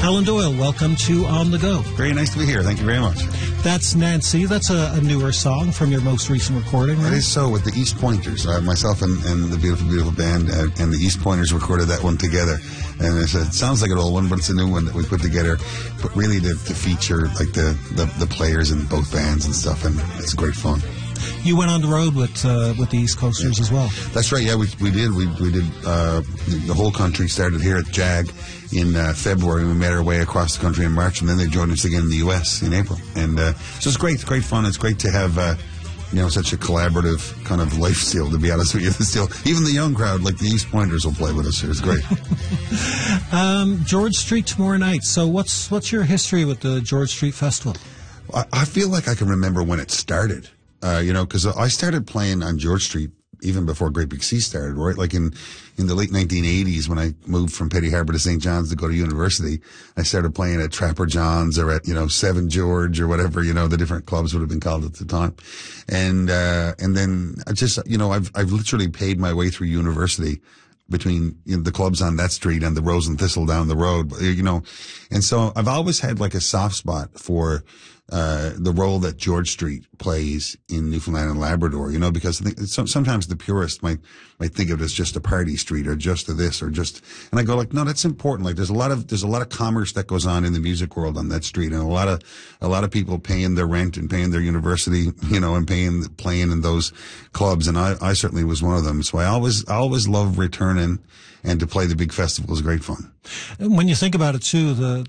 Alan Doyle, welcome to On the Go. Very nice to be here. Thank you very much. That's Nancy. That's a newer song from your most recent recording, right? It is so, with the East Pointers. Myself and the beautiful, beautiful band and the East Pointers recorded that one together. And it sounds like an old one, but it's a new one that we put together, but really to feature like the players in both bands and stuff, and it's great fun. You went on the road with the East Coasters as well. That's right. Yeah, we did. We did. The whole country started here at JAG in February. We made our way across the country in March, and then they joined us again in the U.S. in April. And so it's great. It's great fun. It's great to have such a collaborative kind of life still. To be honest with you, still even the young crowd like the East Pointers will play with us here. It's great. George Street tomorrow night. So what's your history with the George Street Festival? I feel like I can remember when it started. Because I started playing on George Street even before Great Big Sea started, right? Like in the late 1980s, when I moved from Petty Harbour to St. John's to go to university, I started playing at Trapper John's or at, Seven George or whatever, the different clubs would have been called at the time. And then I just, I've literally paid my way through university between the clubs on that street and the Rose and Thistle down the road, and so I've always had like a soft spot for the role that George Street plays in Newfoundland and Labrador, because I think sometimes the purist might think of it as just a party street or just a this or just, and I go like, no, that's important. Like there's a lot of commerce that goes on in the music world on that street, and a lot of people paying their rent and paying their university, and playing in those clubs. And I certainly was one of them. So I always love returning, and to play the big festival is great fun. When you think about it too, the